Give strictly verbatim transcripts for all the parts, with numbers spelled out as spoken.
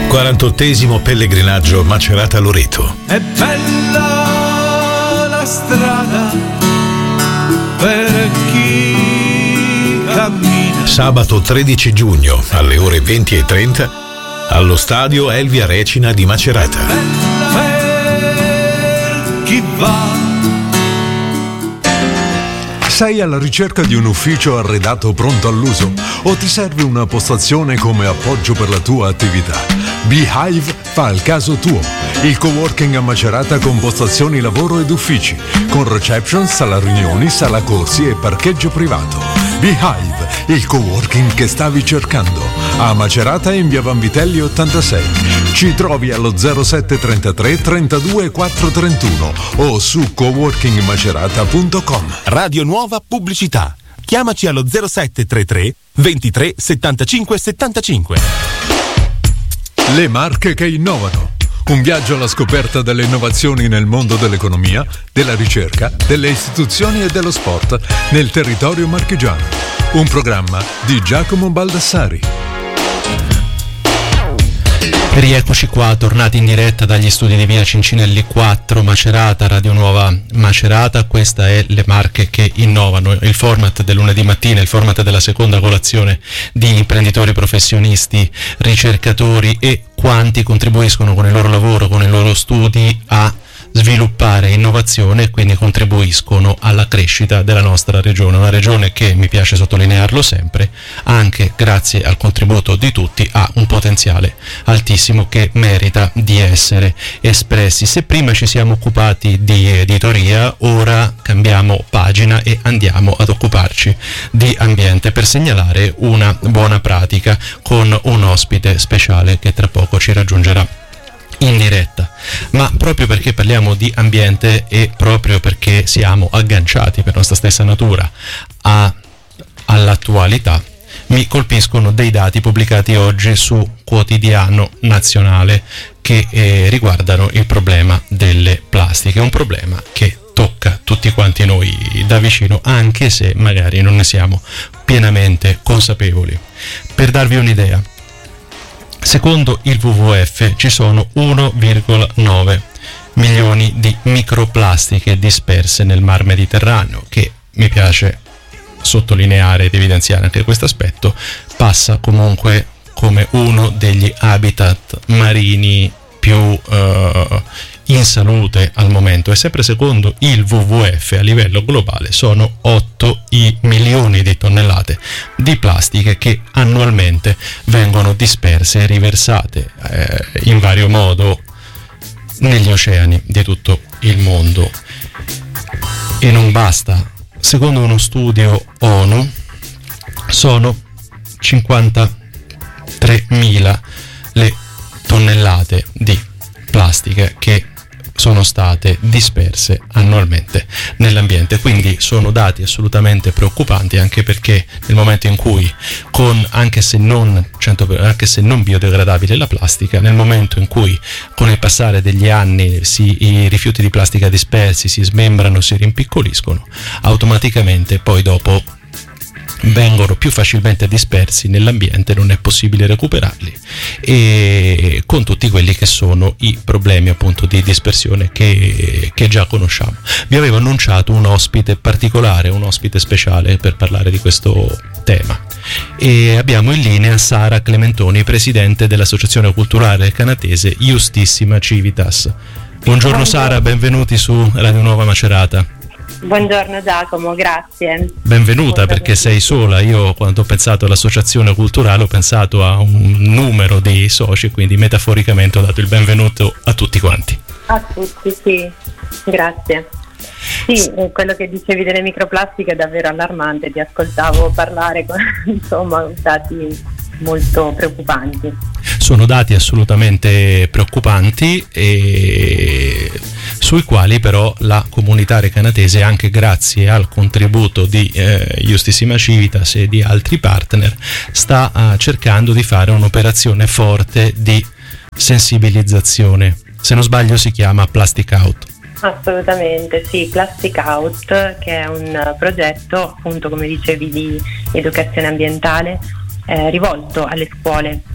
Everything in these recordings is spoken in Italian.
quarantottesimo pellegrinaggio Macerata-Loreto. È bella la strada per chi cammina. Sabato tredici giugno alle ore venti e trenta allo stadio Elvia Recina di Macerata. Bella per chi va. Sei alla ricerca di un ufficio arredato pronto all'uso o ti serve una postazione come appoggio per la tua attività? Beehive fa il caso tuo. Il coworking a Macerata con postazioni lavoro ed uffici, con reception, sala riunioni, sala corsi e parcheggio privato. Beehive, il coworking che stavi cercando. A Macerata in via Vanvitelli ottantasei. Ci trovi allo zero sette trentatré trentadue quattro trentuno o su coworking macerata punto com. Radio Nuova Pubblicità. Chiamaci allo zero sette trentatré ventitré settantacinque settantacinque. Le marche che innovano. Un viaggio alla scoperta delle innovazioni nel mondo dell'economia, della ricerca, delle istituzioni e dello sport nel territorio marchigiano. Un programma di Giacomo Baldassari. Rieccoci qua, tornati in diretta dagli studi di via Cincinelli quattro, Macerata, Radio Nuova Macerata. Questa è Le marche che innovano, il format del lunedì mattina, il format della seconda colazione di imprenditori, professionisti, ricercatori e quanti contribuiscono con il loro lavoro, con i loro studi a sviluppare innovazione e quindi contribuiscono alla crescita della nostra regione, una regione che, mi piace sottolinearlo sempre, anche grazie al contributo di tutti ha un potenziale altissimo che merita di essere espressi. Se prima ci siamo occupati di editoria, ora cambiamo pagina e andiamo ad occuparci di ambiente per segnalare una buona pratica con un ospite speciale che tra poco ci raggiungerà in diretta. Ma proprio perché parliamo di ambiente e proprio perché siamo agganciati per nostra stessa natura a, all'attualità, mi colpiscono dei dati pubblicati oggi su Quotidiano Nazionale che eh, riguardano il problema delle plastiche, un problema che tocca tutti quanti noi da vicino, anche se magari non ne siamo pienamente consapevoli. Per darvi un'idea, secondo il W W F ci sono uno virgola nove milioni di microplastiche disperse nel Mar Mediterraneo, che mi piace sottolineare ed evidenziare anche questo aspetto, passa comunque come uno degli habitat marini più uh, in salute al momento, e sempre secondo il W W F a livello globale sono otto i milioni di tonnellate di plastiche che annualmente vengono disperse e riversate eh, in vario modo negli oceani di tutto il mondo. E non basta, secondo uno studio ONU sono cinquantatremila le tonnellate di plastiche che sono state disperse annualmente nell'ambiente. Quindi sono dati assolutamente preoccupanti, anche perché nel momento in cui, con anche se non cento anche se non biodegradabile la plastica, nel momento in cui con il passare degli anni si, i rifiuti di plastica dispersi si smembrano, si rimpiccoliscono, automaticamente poi dopo vengono più facilmente dispersi nell'ambiente, non è possibile recuperarli, e con tutti quelli che sono i problemi appunto di dispersione che, che già conosciamo. Vi avevo annunciato un ospite particolare, un ospite speciale per parlare di questo tema, e abbiamo in linea Sara Clementoni, presidente dell'associazione culturale canatese Justissima Civitas. Buongiorno Sara, benvenuti su Radio Nuova Macerata. Buongiorno Giacomo, grazie. Benvenuta. Buongiorno. Perché sei sola. Io quando ho pensato all'associazione culturale ho pensato a un numero di soci, quindi metaforicamente ho dato il benvenuto a tutti quanti. A tutti, sì, grazie. Sì, quello che dicevi delle microplastiche è davvero allarmante, ti ascoltavo parlare con, insomma, dati molto preoccupanti. Sono dati assolutamente preoccupanti e sui quali però la comunità recanatese, anche grazie al contributo di eh, Justissima Civitas e di altri partner, sta uh, cercando di fare un'operazione forte di sensibilizzazione. Se non sbaglio si chiama Plastic Out. Assolutamente, sì, Plastic Out, che è un progetto appunto, come dicevi, di educazione ambientale eh, rivolto alle scuole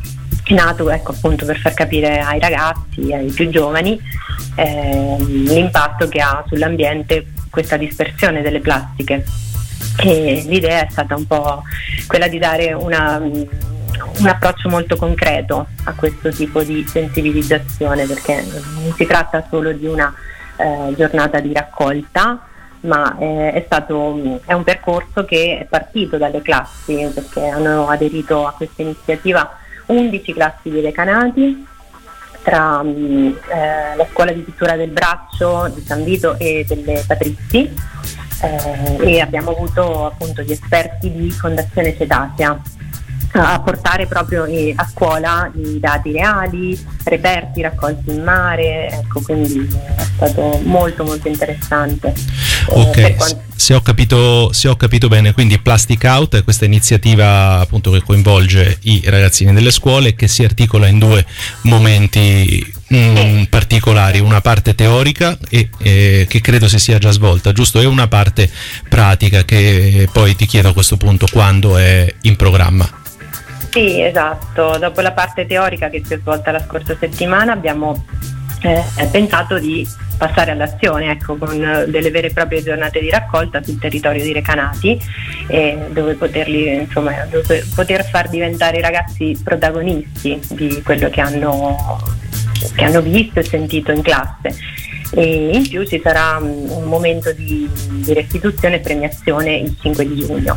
è nato, ecco, appunto per far capire ai ragazzi, ai più giovani, eh, l'impatto che ha sull'ambiente questa dispersione delle plastiche. E l'idea è stata un po' quella di dare una, un approccio molto concreto a questo tipo di sensibilizzazione, perché non si tratta solo di una eh, giornata di raccolta, ma eh, è stato è un percorso che è partito dalle classi, perché hanno aderito a questa iniziativa undici classi di decanati tra eh, la scuola di pittura del Braccio di San Vito e delle Patrizi, eh, e abbiamo avuto appunto gli esperti di Fondazione Cetacea a portare proprio eh, a scuola i dati reali, reperti raccolti in mare, ecco, quindi è stato molto molto interessante. Ok, eh, quanto... se ho capito, se ho capito bene, quindi Plastic Out è questa iniziativa appunto che coinvolge i ragazzini delle scuole, che si articola in due momenti mh, particolari, una parte teorica e, e che credo si sia già svolta, giusto? E una parte pratica che poi ti chiedo a questo punto quando è in programma. Sì, esatto. Dopo la parte teorica che si è svolta la scorsa settimana abbiamo eh, pensato di passare all'azione, ecco, con delle vere e proprie giornate di raccolta sul territorio di Recanati, eh, dove poterli, insomma, dove poter far diventare i ragazzi protagonisti di quello che hanno, che hanno visto e sentito in classe. E in più ci sarà un momento di, di restituzione e premiazione il cinque di giugno.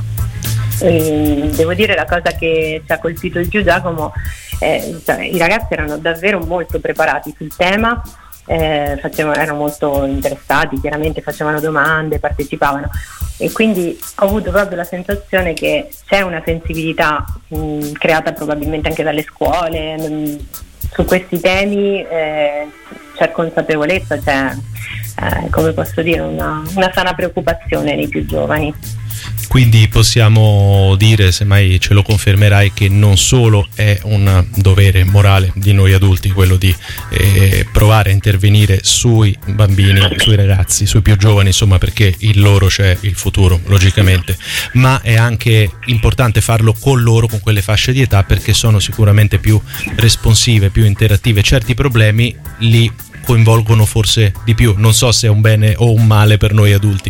E devo dire, la cosa che ci ha colpito di più, Giacomo, eh, cioè, i ragazzi erano davvero molto preparati sul tema, eh, facevano, erano molto interessati, chiaramente facevano domande, partecipavano, e quindi ho avuto proprio la sensazione che c'è una sensibilità mh, creata probabilmente anche dalle scuole mh, su questi temi, eh, c'è consapevolezza, c'è eh, come posso dire una, una sana preoccupazione nei più giovani. Quindi possiamo dire, semmai ce lo confermerai, che non solo è un dovere morale di noi adulti quello di eh, provare a intervenire sui bambini, sui ragazzi, sui più giovani, insomma, perché in loro c'è il futuro, logicamente, ma è anche importante farlo con loro, con quelle fasce di età, perché sono sicuramente più responsive, più interattive. Certi problemi li coinvolgono forse di più, non so se è un bene o un male per noi adulti.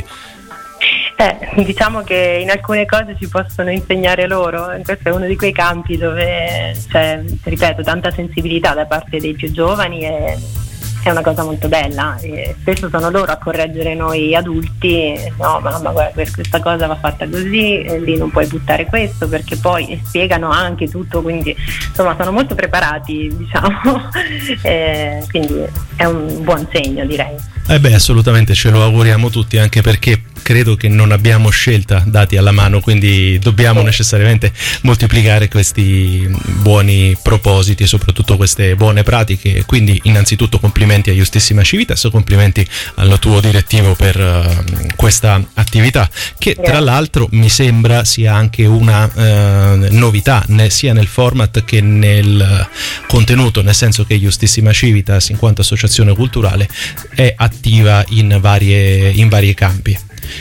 Eh, diciamo che in alcune cose ci possono insegnare loro, questo è uno di quei campi dove c'è, ripeto, tanta sensibilità da parte dei più giovani, e è una cosa molto bella, e spesso sono loro a correggere noi adulti: no mamma, guarda, questa cosa va fatta così, e lì non puoi buttare questo, perché poi spiegano anche tutto, quindi insomma sono molto preparati, diciamo. eh, quindi è un buon segno, direi. Eh beh, assolutamente, ce lo auguriamo tutti, anche perché credo che non abbiamo scelta dati alla mano, quindi dobbiamo necessariamente moltiplicare questi buoni propositi e soprattutto queste buone pratiche. Quindi innanzitutto complimenti a Giustissima Civitas, complimenti al tuo direttivo per uh, questa attività, che tra l'altro mi sembra sia anche una uh, novità ne, sia nel format che nel contenuto, nel senso che Giustissima Civitas, in quanto associazione culturale, è attiva in varie, in vari campi.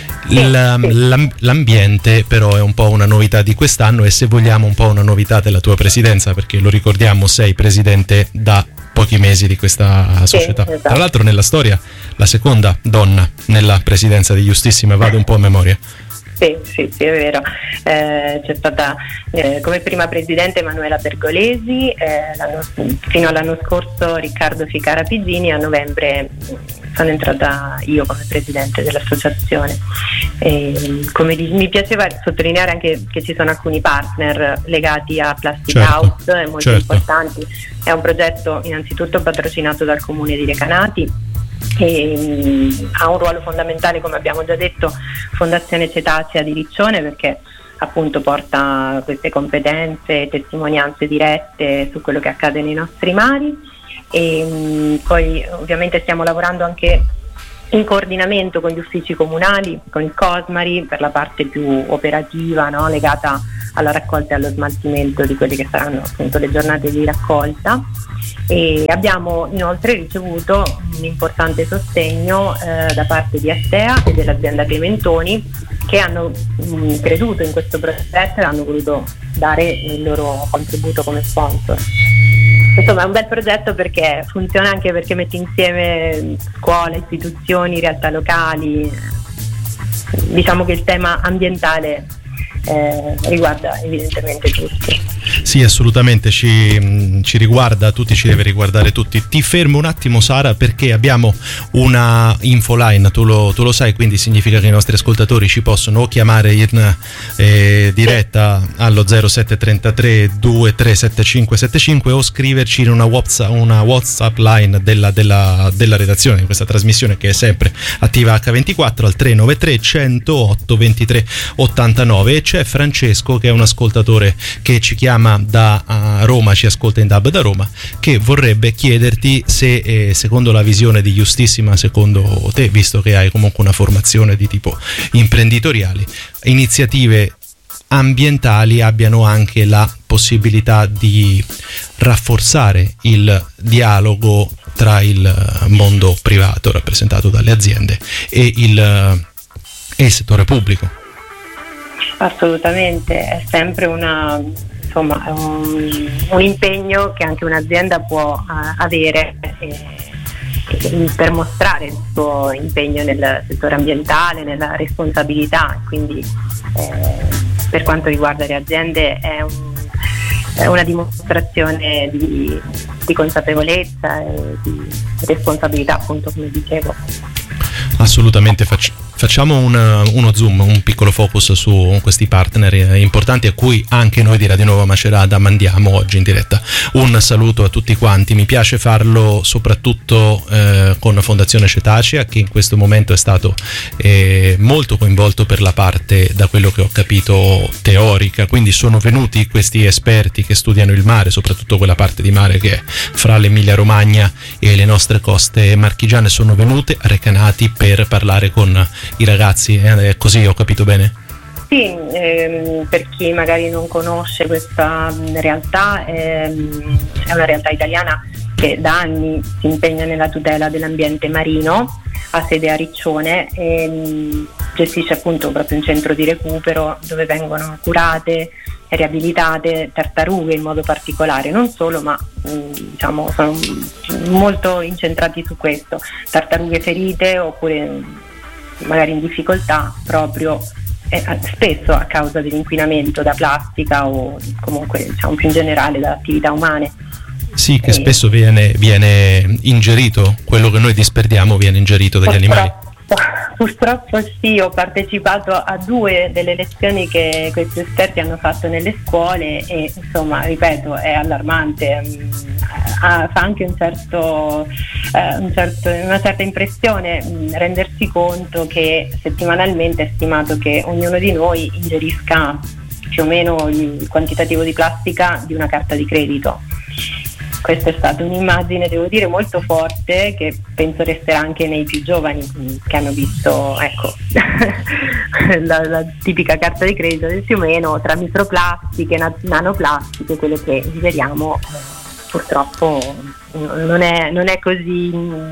L'ambiente però è un po' una novità di quest'anno, e se vogliamo un po' una novità della tua presidenza, perché lo ricordiamo, sei presidente da pochi mesi di questa società. Sì, esatto. Tra l'altro nella storia la seconda donna nella presidenza di Giustissima, vado un po' a memoria. Sì, sì, sì, è vero. Eh, c'è stata eh, come prima presidente Emanuela Pergolesi, eh, l'anno, fino all'anno scorso Riccardo Ficara Pizzini, a novembre sono entrata io come presidente dell'associazione. E, come di, mi piaceva sottolineare anche che ci sono alcuni partner legati a Plastic certo, Out, molto certo. importanti. È un progetto innanzitutto patrocinato dal Comune di Recanati, e mh, ha un ruolo fondamentale, come abbiamo già detto, Fondazione Cetacea di Riccione, perché appunto porta queste competenze e testimonianze dirette su quello che accade nei nostri mari. E mh, poi ovviamente stiamo lavorando anche in coordinamento con gli uffici comunali, con il Cosmari, per la parte più operativa, no? Legata alla raccolta e allo smaltimento di quelle che saranno appunto le giornate di raccolta. E abbiamo inoltre ricevuto un importante sostegno eh, da parte di Astea e dell'azienda Clementoni, che hanno mh, creduto in questo progetto e hanno voluto dare il loro contributo come sponsor. Insomma è un bel progetto perché funziona anche perché mette insieme scuole, istituzioni, realtà locali. Diciamo che il tema ambientale eh, riguarda evidentemente tutti. Sì, assolutamente, ci, ci riguarda tutti, ci deve riguardare tutti. Ti fermo un attimo, Sara, perché abbiamo una infoline, tu lo, tu lo sai, quindi significa che i nostri ascoltatori ci possono o chiamare in eh, diretta allo zero sette trentatré ventitré settantacinque settantacinque o scriverci in una WhatsApp, una WhatsApp line della, della, della redazione di questa trasmissione, che è sempre attiva acca ventiquattro, al tre nove tre centootto ventitré ottantanove. E c'è Francesco, che è un ascoltatore che ci chiama da uh, Roma, ci ascolta in D A B da Roma, che vorrebbe chiederti se eh, secondo la visione di Giustissima, secondo te, visto che hai comunque una formazione di tipo imprenditoriale, iniziative ambientali abbiano anche la possibilità di rafforzare il dialogo tra il mondo privato rappresentato dalle aziende e il, e il settore pubblico. Assolutamente, è sempre una insomma un, un impegno che anche un'azienda può uh, avere eh, eh, per mostrare il suo impegno nel settore ambientale, nella responsabilità. Quindi eh, per quanto riguarda le aziende è, un, è una dimostrazione di, di consapevolezza e di responsabilità, appunto, come dicevo. Assolutamente, faccio. Facciamo un, uno zoom, un piccolo focus su questi partner importanti a cui anche noi di Radio Nuova Macerata mandiamo oggi in diretta un saluto a tutti quanti. Mi piace farlo soprattutto eh, con Fondazione Cetacea, che in questo momento è stato eh, molto coinvolto per la parte, da quello che ho capito, teorica. Quindi sono venuti questi esperti che studiano il mare, soprattutto quella parte di mare che è fra l'Emilia Romagna e le nostre coste marchigiane, sono venute recanati per parlare con i ragazzi, è così, ho capito bene? Sì, ehm, per chi magari non conosce questa realtà, ehm, è una realtà italiana che da anni si impegna nella tutela dell'ambiente marino, ha sede a Riccione e mh, gestisce appunto proprio un centro di recupero dove vengono curate e riabilitate tartarughe in modo particolare, non solo, ma mh, diciamo sono molto incentrati su questo, tartarughe ferite oppure magari in difficoltà proprio eh, spesso a causa dell'inquinamento da plastica o comunque, diciamo, più in generale da attività umane. Sì, che e spesso viene, viene ingerito, quello che noi disperdiamo viene ingerito dagli animali. Purtroppo sì, ho partecipato a due delle lezioni che questi esperti hanno fatto nelle scuole e insomma, ripeto, è allarmante, ha, fa anche un certo, eh, un certo, una certa impressione mh, rendersi conto che settimanalmente è stimato che ognuno di noi ingerisca più o meno il quantitativo di plastica di una carta di credito. Questa è stata un'immagine, devo dire, molto forte, che penso resterà anche nei più giovani che hanno visto, ecco, la, la tipica carta di credito del fiumeno, tra microplastiche, na- nanoplastiche, quelle che ingeriamo, purtroppo non è, non è così,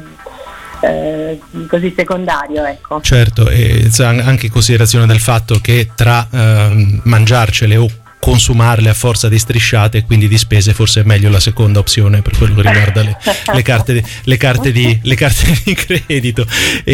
eh, così secondario, ecco. Certo, e anche in considerazione del fatto che tra eh, mangiarcele o consumarle a forza di strisciate, quindi di spese, forse è meglio la seconda opzione per quello che riguarda le, le, carte, di, le, carte, di, le carte di credito.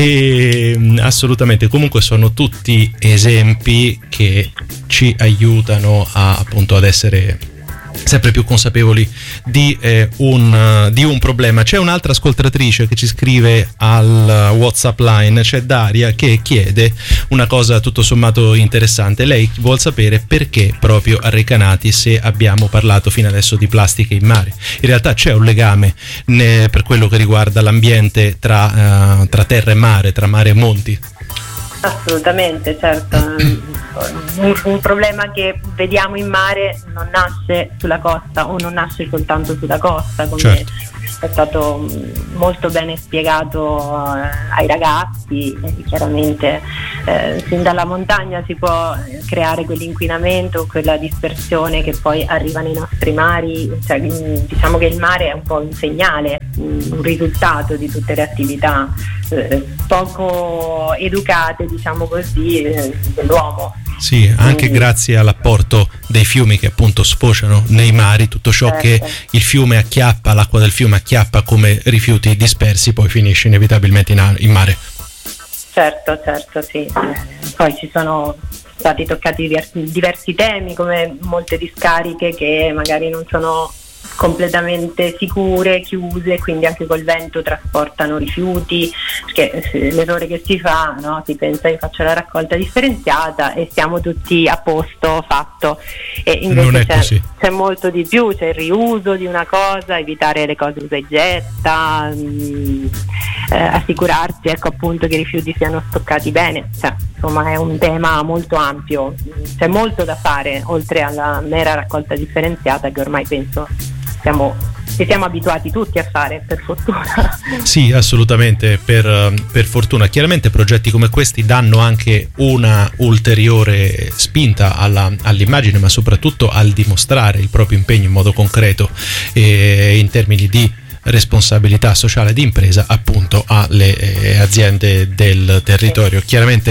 E assolutamente, comunque sono tutti esempi che ci aiutano a, appunto, ad essere sempre più consapevoli di, eh, un, di un problema. C'è un'altra ascoltatrice che ci scrive al WhatsApp line, c'è Daria, che chiede una cosa tutto sommato interessante. Lei vuol sapere perché proprio a Recanati, se abbiamo parlato fino adesso di plastiche in mare. In realtà c'è un legame ne, per quello che riguarda l'ambiente tra, uh, tra terra e mare, tra mare e monti. Assolutamente, certo. Un, un problema che vediamo in mare non nasce sulla costa o non nasce soltanto sulla costa, come certo. È stato molto bene spiegato ai ragazzi. Chiaramente eh, sin dalla montagna si può creare quell'inquinamento, quella dispersione che poi arriva nei nostri mari. Cioè, diciamo che il mare è un po' un segnale, un risultato di tutte le attività eh, poco educate, diciamo così, eh, dell'uomo. Sì, anche Quindi, grazie all'apporto dei fiumi che appunto sfociano nei mari, tutto ciò certo. che il fiume acchiappa, l'acqua del fiume acchiappa come rifiuti dispersi, poi finisce inevitabilmente in, in mare. Certo, certo, sì. Poi ci sono stati toccati diversi, diversi temi, come molte discariche che magari non sono completamente sicure, chiuse, quindi anche col vento trasportano rifiuti, perché l'errore che si fa, no? Si pensa che faccio la raccolta differenziata e siamo tutti a posto, fatto, e invece non è c'è, così. c'è molto di più, c'è il riuso di una cosa, evitare le cose usa e getta, mh, eh, assicurarsi, ecco, appunto, che i rifiuti siano stoccati bene, cioè, insomma è un tema molto ampio, c'è molto da fare oltre alla mera raccolta differenziata che ormai penso siamo, ci siamo abituati tutti a fare, per fortuna. Sì, assolutamente, per, per fortuna. Chiaramente progetti come questi danno anche una ulteriore spinta alla, all'immagine, ma soprattutto al dimostrare il proprio impegno in modo concreto e in termini di responsabilità sociale di impresa appunto alle eh, aziende del territorio. Chiaramente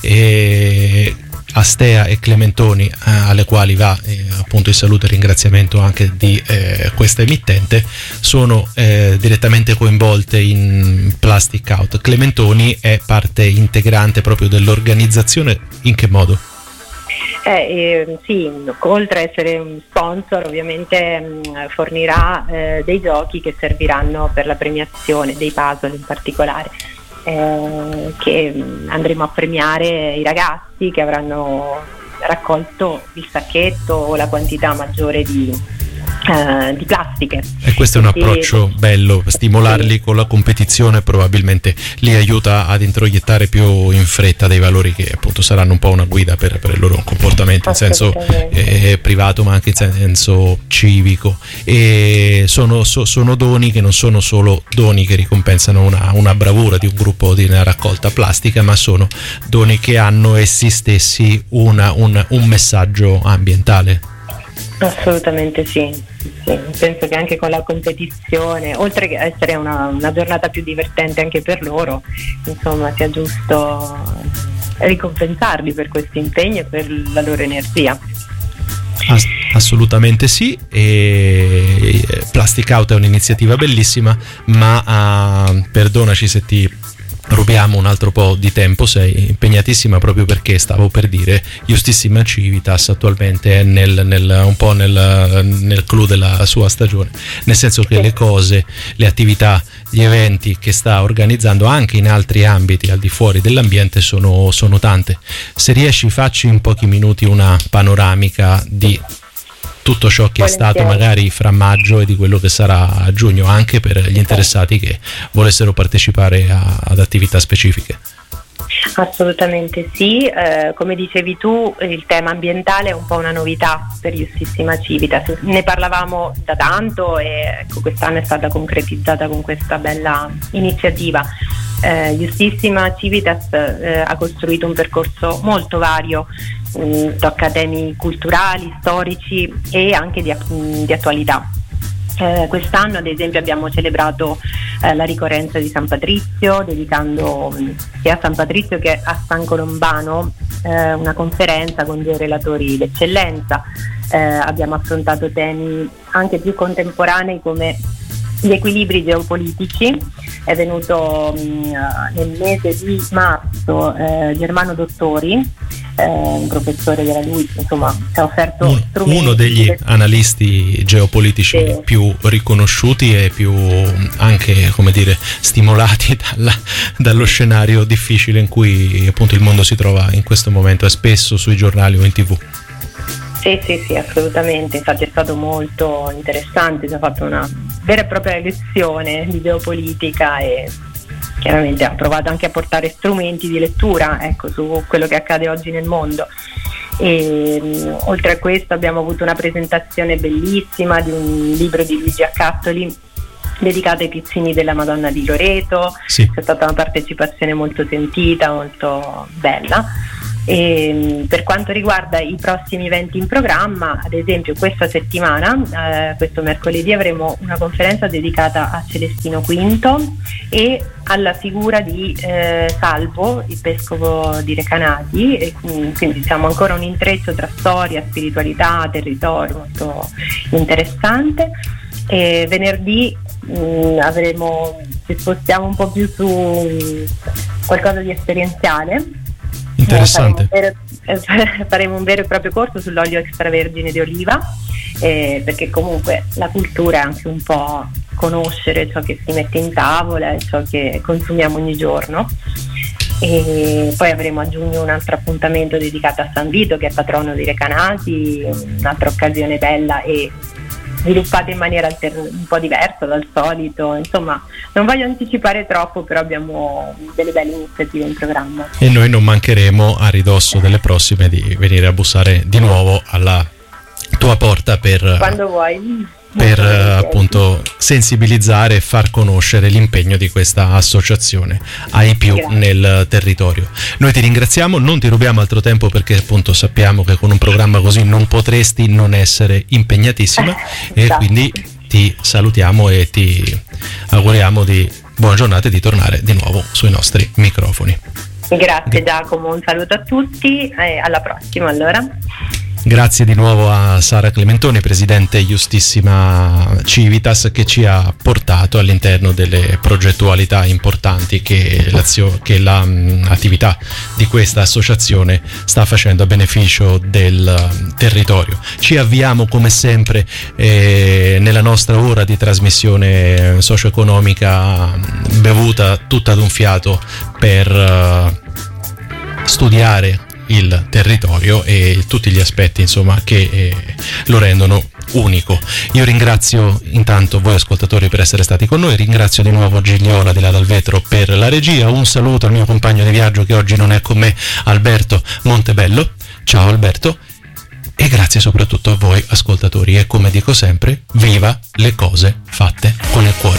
eh, Astea e Clementoni, eh, alle quali va eh, appunto il saluto e il ringraziamento anche di eh, questa emittente, sono eh, direttamente coinvolte in Plastic Out. Clementoni è parte integrante proprio dell'organizzazione, in che modo? Eh, eh, sì, oltre a essere un sponsor ovviamente mh, fornirà eh, dei giochi che serviranno per la premiazione, dei puzzle in particolare. Eh, che andremo a premiare i ragazzi che avranno raccolto il sacchetto o la quantità maggiore di, eh, di plastiche. E questo è un approccio e, bello, stimolarli sì. con la competizione probabilmente li aiuta ad introiettare più in fretta dei valori che appunto saranno un po' una guida per, per il loro comportamento in senso eh, privato ma anche in senso civico, e sono, so, sono doni che non sono solo doni che ricompensano una, una bravura di un gruppo di raccolta plastica, ma sono doni che hanno essi stessi una, un, un messaggio ambientale. Assolutamente sì. Sì, penso che anche con la competizione, oltre che essere una, una giornata più divertente anche per loro, insomma sia giusto ricompensarli per questo impegno e per la loro energia. Ass- assolutamente sì, e Plastic Out è un'iniziativa bellissima, ma uh, perdonaci se ti rubiamo un altro po' di tempo, sei impegnatissima proprio perché stavo per dire Giustissima Civitas attualmente è nel, nel, un po' nel, nel clou della sua stagione, nel senso che le cose, le attività, gli eventi che sta organizzando anche in altri ambiti al di fuori dell'ambiente sono, sono tante. Se riesci facci in pochi minuti una panoramica di tutto ciò che è stato magari fra maggio e di quello che sarà a giugno, anche per gli interessati che volessero partecipare a, ad attività specifiche. Assolutamente sì, eh, come dicevi tu il tema ambientale è un po' una novità per Giustissima Civitas, ne parlavamo da tanto e ecco, quest'anno è stata concretizzata con questa bella iniziativa. Eh, Giustissima Civitas eh, ha costruito un percorso molto vario, mh, tocca temi culturali, storici e anche di, di attualità. Eh, quest'anno ad esempio abbiamo celebrato eh, la ricorrenza di San Patrizio, dedicando mh, sia a San Patrizio che a San Colombano eh, una conferenza con due relatori d'eccellenza. Eh, abbiamo affrontato temi anche più contemporanei come gli equilibri geopolitici. È venuto mh, nel mese di marzo eh, Germano Dottori, eh, un professore della L U I, insomma ci ha offerto Un, strumenti. uno degli analisti geopolitici sì. più riconosciuti e più anche, come dire, stimolati dalla, dallo scenario difficile in cui appunto il mondo si trova in questo momento, e spesso sui giornali o in tv. Sì, sì, sì, assolutamente, infatti è stato molto interessante, ci ha fatto una vera e propria lezione di geopolitica e chiaramente ha provato anche a portare strumenti di lettura, ecco, su quello che accade oggi nel mondo. E mh, oltre a questo abbiamo avuto una presentazione bellissima di un libro di Luigi Accattoli dedicato ai pizzini della Madonna di Loreto. Sì. C'è stata una partecipazione molto sentita, molto bella. E per quanto riguarda i prossimi eventi in programma, ad esempio questa settimana, eh, questo mercoledì avremo una conferenza dedicata a Celestino V e alla figura di eh, Salvo, il vescovo di Recanati, e quindi siamo ancora un intreccio tra storia, spiritualità, territorio molto interessante. E venerdì mh, avremo, ci spostiamo un po' più su mh, qualcosa di esperienziale. Interessante. Eh, faremo, un vero, eh, faremo un vero e proprio corso sull'olio extravergine di oliva, eh, perché comunque la cultura è anche un po' conoscere ciò che si mette in tavola e ciò che consumiamo ogni giorno. E poi avremo a giugno un altro appuntamento dedicato a San Vito, che è patrono di Recanati, un'altra occasione bella e sviluppate in maniera alter- un po' diversa dal solito. Insomma, non voglio anticipare troppo, però abbiamo delle belle iniziative in programma. E noi non mancheremo, a ridosso delle prossime, di venire a bussare di nuovo alla tua porta per, quando vuoi, per appunto sensibilizzare e far conoscere l'impegno di questa associazione ai più Grazie. nel territorio. Noi ti ringraziamo, non ti rubiamo altro tempo perché appunto sappiamo che con un programma così non potresti non essere impegnatissima e Esatto. quindi ti salutiamo e ti auguriamo di buona giornata e di tornare di nuovo sui nostri microfoni. Grazie Giacomo, un saluto a tutti e alla prossima allora. Grazie di nuovo a Sara Clementoni, presidente Justissima Civitas, che ci ha portato all'interno delle progettualità importanti che, l'azio, che l'attività di questa associazione sta facendo a beneficio del territorio. Ci avviamo come sempre eh, nella nostra ora di trasmissione socio-economica bevuta tutta ad un fiato per uh, studiare il territorio e tutti gli aspetti insomma che eh, lo rendono unico. Io ringrazio intanto voi ascoltatori per essere stati con noi, ringrazio di nuovo Gigliola di là dal vetro per la regia, un saluto al mio compagno di viaggio che oggi non è con me, Alberto Montebello. Ciao Alberto, e grazie soprattutto a voi ascoltatori e come dico sempre, viva le cose fatte con il cuore.